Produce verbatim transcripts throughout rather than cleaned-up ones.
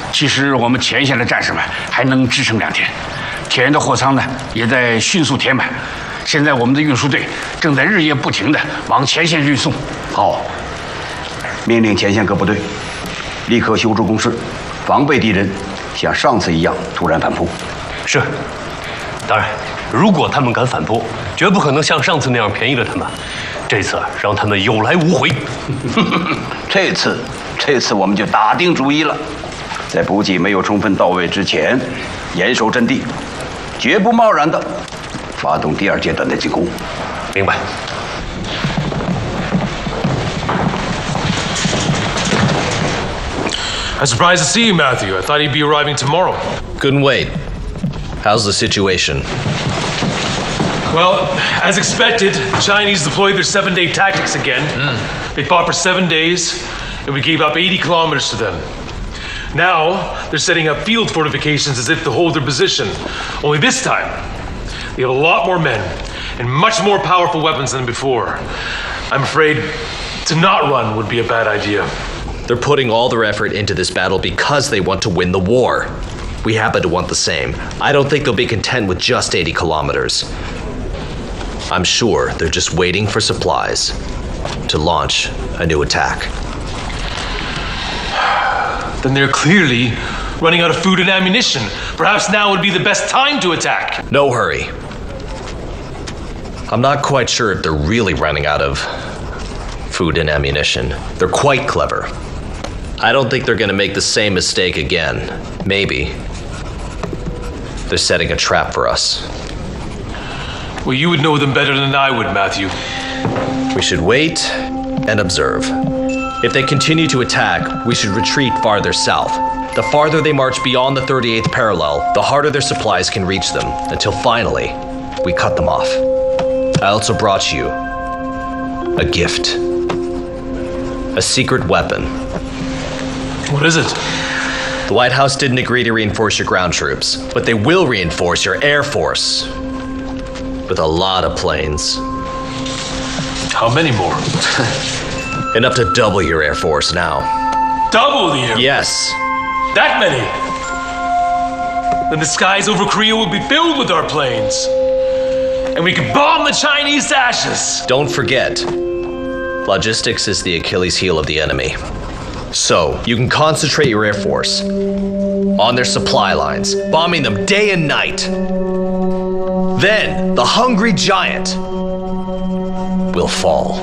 其实我们前线的战士们还能支撑两天，铁人的货仓呢也在迅速填满。现在我们的运输队正在日夜不停地往前线运送。 好，命令前线各部队立刻修筑工事，防备敌人像上次一样突然反扑。 是。当然，如果他们敢反扑，绝不可能像上次那样便宜了他们。这次让他们有来无回。 这次，这次我们就打定主意了，在补给没有充分到位之前，严守阵地，绝不贸然的发动第二阶段的进攻。 明白。 I'm surprised to see you, Matthew. I thought he'd be arriving tomorrow. Couldn't wait. How's the situation? Well, as expected, the Chinese deployed their seven-day tactics again. Mm. They fought for seven days, and we gave up eighty kilometers to them. Now, they're setting up field fortifications as if to hold their position. Only this time, they have a lot more men and much more powerful weapons than before. I'm afraid to not run would be a bad idea. They're putting all their effort into this battle because they want to win the war. We happen to want the same. I don't think they'll be content with just eighty kilometers. I'm sure they're just waiting for supplies to launch a new attack. Then they're clearly running out of food and ammunition. Perhaps now would be the best time to attack. No hurry. I'm not quite sure if they're really running out of food and ammunition. They're quite clever. I don't think they're gonna make the same mistake again. Maybe they're setting a trap for us. Well, you would know them better than I would, Matthew. We should wait and observe. If they continue to attack, we should retreat farther south. The farther they march beyond the thirty-eighth parallel, the harder their supplies can reach them, until finally, we cut them off. I also brought you a gift. A secret weapon. What is it? The White House didn't agree to reinforce your ground troops, but they will reinforce your air force. With a lot of planes. How many more? Enough to double your air force now. Double the air force? Yes. That many? Then the skies over Korea will be filled with our planes. And we can bomb the Chinese to ashes. Don't forget, logistics is the Achilles heel of the enemy. So, you can concentrate your air force on their supply lines, bombing them day and night. Then, the hungry giant will fall.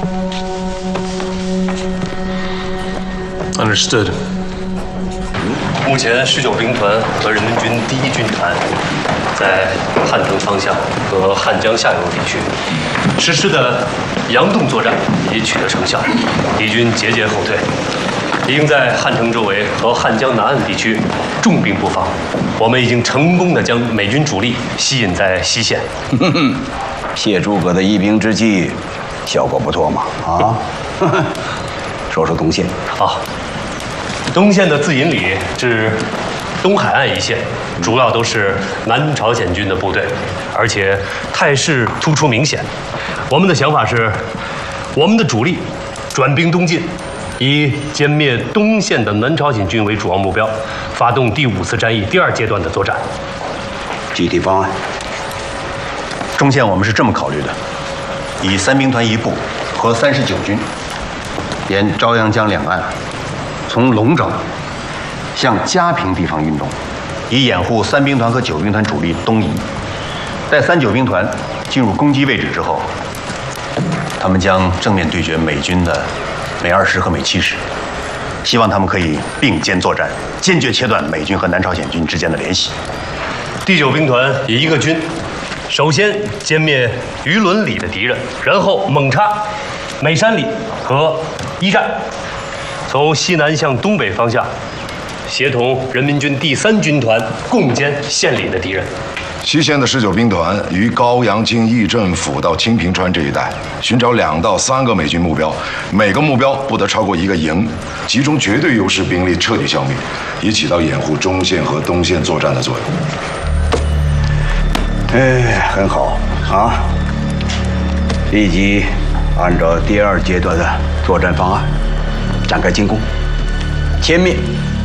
Understood. 目前十九兵团和人民军第一军团在汉城方向和汉江下游地区实施的佯动作战已经取得成效，敌军节节后退，已经在汉城周围和汉江南岸地区重兵布防。我们已经成功的将美军主力吸引在西线。 谢诸葛的一兵之计，效果不错嘛！啊，说说东线。 好。东线的自引里至东海岸一线，主要都是南朝鲜军的部队，而且态势突出明显。我们的想法是，我们的主力转兵东进，以歼灭东线的南朝鲜军为主要目标，发动第五次战役第二阶段的作战。 具体方案， 中线我们是这么考虑的：以三兵团一部和三十九军沿朝阳江两岸。从龙沼向嘉平地方运动，以掩护三兵团和九兵团主力东移。待三九兵团进入攻击位置之后，他们将正面对决美军的美二十和美七十，希望他们可以并肩作战，坚决切断美军和南朝鲜军之间的联系。 第九兵团以一个军，首先歼灭榆伦里的敌人，然后猛插美山里和一战。从西南向东北方向，协同人民军第三军团共歼县里的敌人。 西线的十九兵团于高阳京义镇府到清平川这一带，寻找两到三个美军目标，每个目标不得超过一个营，集中绝对优势兵力彻底消灭，以起到掩护中线和东线作战的作用。 哎，很好啊！立即按照第二阶段的作战方案。展开进攻，歼灭